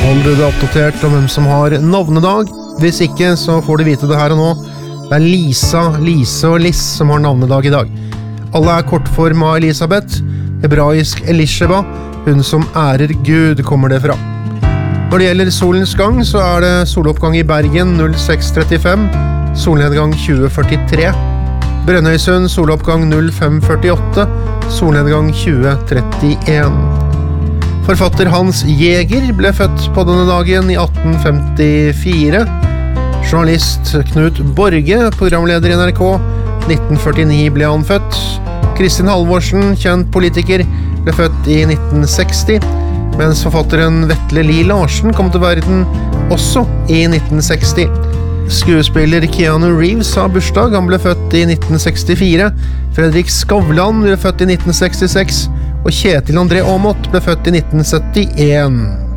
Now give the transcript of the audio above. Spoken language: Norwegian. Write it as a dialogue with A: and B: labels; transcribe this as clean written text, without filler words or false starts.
A: Hold deg oppdatert om hvem som har navnedag. Hvis ikke, så får du vite det her og nå. Det er Lisa, Lise og Liss som har navnedag i dag. Alle er kortform av Elisabeth, hebraisk Elisheba, hun som ærer Gud kommer det fra. Når det gjelder solens gang, så er det soloppgang i Bergen 06.35, solnedgang 20.43. Brønnøysund soloppgang 05.48, solnedgang 20.31. Forfatter Hans Jæger ble født på denne dagen i 1854. Journalist Knut Borge, programleder i NRK, 1949 ble han født. Kristin Halvorsen, kjent politiker, ble født i 1960, mens forfatteren Vetle Lie Larsen kom til verden også i 1960. Skuespiller Keanu Reeves har bursdag, han ble født i 1964. Fredrik Skavlan ble født i 1966, og Kjetil André Aamodt ble født i 1971.